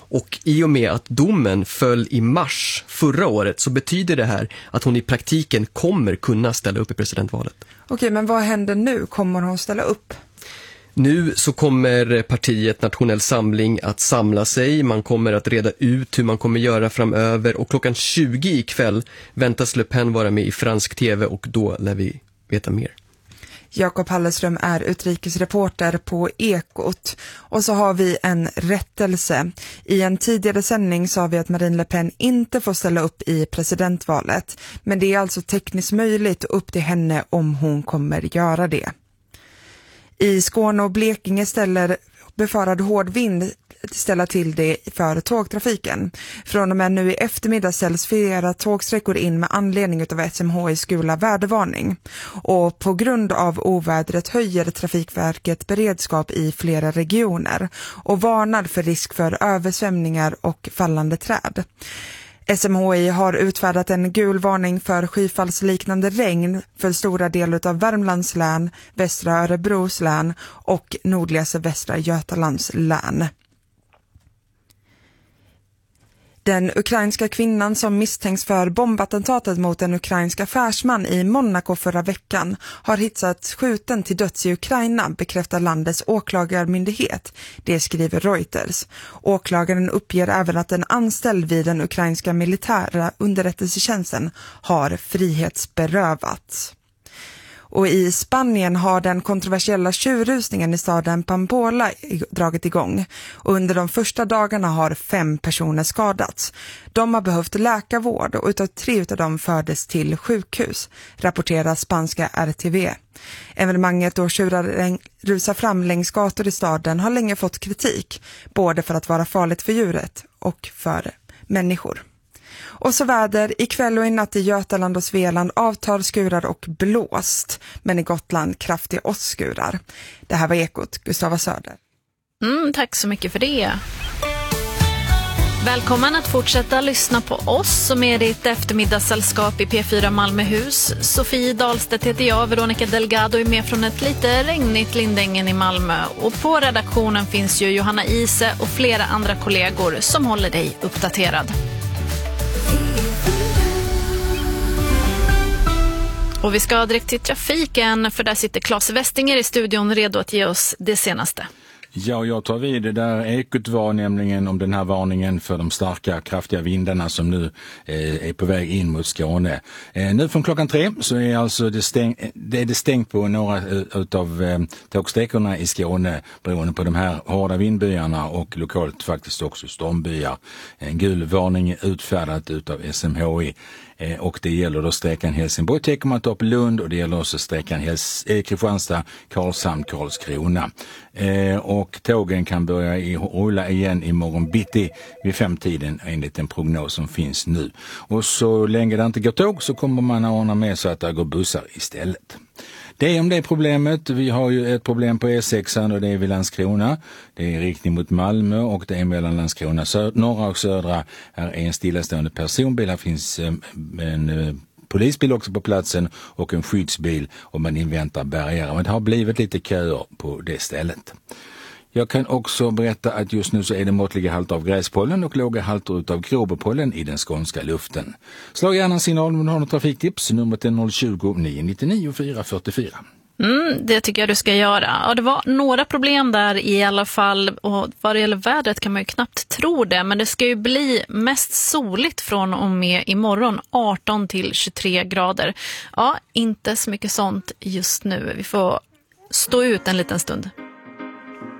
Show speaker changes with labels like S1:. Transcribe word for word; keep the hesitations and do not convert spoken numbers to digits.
S1: Och i och med att domen föll i mars förra året så betyder det här att hon i praktiken kommer kunna ställa upp i presidentvalet.
S2: Okej, men vad händer nu? Kommer hon ställa upp?
S1: Nu så kommer partiet Nationell Samling att samla sig. Man kommer att reda ut hur man kommer göra framöver. Och klockan tjugo ikväll väntas Le Pen vara med i fransk tv och då lär vi veta mer.
S2: Jakob Hallerström är utrikesreporter på Ekot. Och så har vi en rättelse. I en tidigare sändning sa vi att Marine Le Pen inte får ställa upp i presidentvalet. Men det är alltså tekniskt möjligt upp till henne om hon kommer göra det. I Skåne och Blekinge ställer befarad hård vind ställa till det för tågtrafiken. Från och med nu i eftermiddag ställs flera tågsträckor in med anledning av S M H I:s gula vädervarning. Och på grund av ovädret höjer Trafikverket beredskap i flera regioner och varnar för risk för översvämningar och fallande träd. S M H I har utfärdat en gul varning för skyfallsliknande regn för stora delar av Värmlands län, västra Örebros län och nordligaste västra Götalands län. Den ukrainska kvinnan som misstänks för bombattentatet mot en ukrainsk affärsman i Monaco förra veckan har hittats skjuten till döds i Ukraina, bekräftar landets åklagarmyndighet. Det skriver Reuters. Åklagaren uppger även att en anställd vid den ukrainska militära underrättelsetjänsten har frihetsberövats. Och i Spanien har den kontroversiella tjurrusningen i staden Pamplona dragit igång. Och under de första dagarna har fem personer skadats. De har behövt läkarvård och utav tre av dem fördes till sjukhus, rapporterar spanska R T V. Evenemanget då tjurar rusar fram längs gator i staden har länge fått kritik, både för att vara farligt för djuret och för människor. Och så väder, ikväll och i natt i Götaland och Svealand avtar skurar och blåst, men i Gotland kraftiga åskurar. Det här var Ekot, Gustava Söder.
S3: Mm, tack så mycket för det. Välkommen att fortsätta lyssna på oss som är ditt eftermiddagssällskap i P fyra Malmöhus. Sofie Dahlstedt heter jag, Veronica Delgado är med från ett lite regnigt Lindängen i Malmö. Och på redaktionen finns ju Johanna Ise och flera andra kollegor som håller dig uppdaterad. Och vi ska direkt till trafiken, för där sitter Claes Westinger i studion redo att ge oss det senaste.
S4: Ja, jag tar vid det där Ekot var nämligen om den här varningen för de starka, kraftiga vindarna som nu eh, är på väg in mot Skåne. Eh, nu från klockan tre så är alltså det, stäng, det, är det stängt på några utav eh, tågsträckorna i Skåne beroende på de här hårda vindbyarna och lokalt faktiskt också stormbyar. En gul varning är utfärdat utav S M H I. Eh, och det gäller då sträckan Helsingborg-Teckomatorp Lund och det gäller också sträckan Hels- eh, Kristianstad, Karlshamn, Karlskrona. Eh, och tågen kan börja i, rulla igen imorgon bitti vid femtiden enligt en prognos som finns nu. Och så länge det inte går tåg så kommer man att ordna med så att det går bussar istället. Det är om det problemet. Vi har ju ett problem på E sex och det är vid Landskrona. Det är riktning mot Malmö och det är mellan Landskrona sö- norra och södra. Här är en stillastående personbil. Här finns eh, en eh, polisbil också på platsen och en skyddsbil och man inväntar barriärer. Men det har blivit lite köer på det stället. Jag kan också berätta att just nu så är det måttliga halter av gräspollen och låga halter utav gråbepollen i den skånska luften. Slå gärna en signal om du har något trafiktips. Numret är noll tjugo, nio nittionio, fyra fyrtiofyra.
S3: Mm, det tycker jag du ska göra. Ja, det var några problem där i alla fall. Och vad det gäller vädret kan man ju knappt tro det. Men det ska ju bli mest soligt från och med imorgon. arton till tjugotre grader. Ja, inte så mycket sånt just nu. Vi får stå ut en liten stund.